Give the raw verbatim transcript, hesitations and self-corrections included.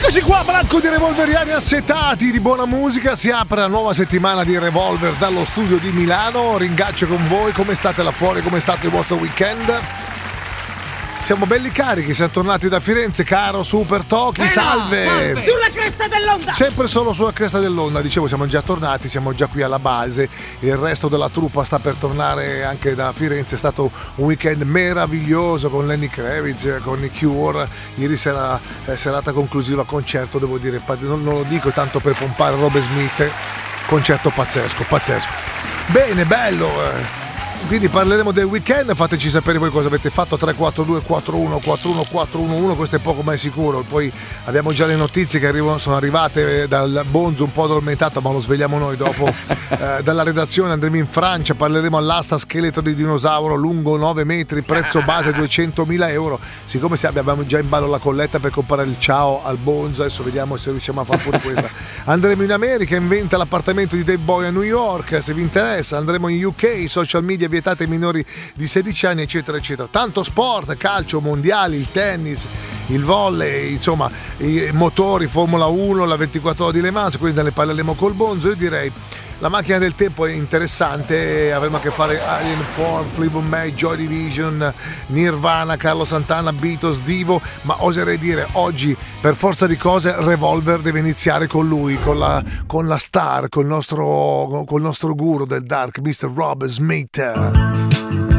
Eccoci qua, branco di revolveriani assetati di buona musica. Si apre la nuova settimana di Revolver dallo studio di Milano. Ringaccio con voi, come state là fuori, come è stato il vostro weekend? Siamo belli carichi, siamo tornati da Firenze, caro Super Toki, eh salve. no, salve! Sulla cresta dell'onda! Sempre solo sulla cresta dell'onda, dicevo, siamo già tornati, siamo già qui alla base. Il resto della truppa sta per tornare anche da Firenze. È stato un weekend meraviglioso con Lenny Kravitz, con i Cure. Ieri sera, eh, serata conclusiva, concerto, devo dire, non, non lo dico tanto per pompare Robert Smith, concerto pazzesco, pazzesco. Bene, bello, eh. Quindi parleremo del weekend, fateci sapere voi cosa avete fatto. Tre quattro due quattro uno quattro uno quattro uno uno, questo è poco ma è sicuro. Poi abbiamo già le notizie che arrivano, sono arrivate dal Bonzo un po' addormentato, ma lo svegliamo noi dopo. eh, dalla redazione andremo in Francia, parleremo all'asta scheletro di dinosauro lungo nove metri, prezzo base duecentomila euro. Siccome abbiamo già in ballo la colletta per comprare il ciao al Bonzo, adesso vediamo se riusciamo a fare pure questa. Andremo in America, inventa l'appartamento di Dave Boy a New York, se vi interessa. Andremo in U K, social media vietate ai minori di sedici anni, eccetera eccetera. Tanto sport, calcio, mondiali, il tennis, il volley, insomma i motori, Formula uno, la ventiquattro ore di Le Mans, quindi ne parleremo col Bonzo. Io direi la macchina del tempo è interessante, avremo a che fare Alien Form, Fleetwood Mac, Joy Division, Nirvana, Carlo Santana, Beatles, Divo, ma oserei dire oggi per forza di cose Revolver deve iniziare con lui, con la, con la star, col nostro, col nostro guru del dark, mister Rob Smith.